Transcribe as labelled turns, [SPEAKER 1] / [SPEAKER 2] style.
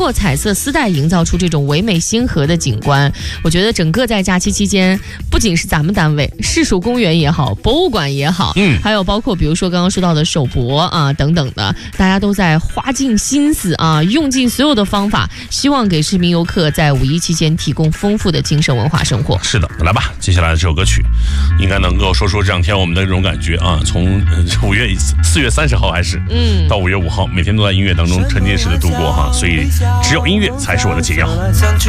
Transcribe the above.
[SPEAKER 1] 过彩色丝带营造出这种唯美星河的景观。我觉得整个在假期期间，不仅是咱们单位，市属公园也好，博物馆也好，还有包括比如说刚刚说到的首博啊等等的，大家都在花尽心思啊，用尽所有的方法，希望给市民游客在5·1期间提供丰富的精神文化生活。
[SPEAKER 2] 是的，来吧，接下来的这首歌曲应该能够说说这两天我们的这种感觉啊，从4月30号开始，到5月5号，每天都在音乐当中沉浸式的度过哈，所以只有音乐才是我的解药。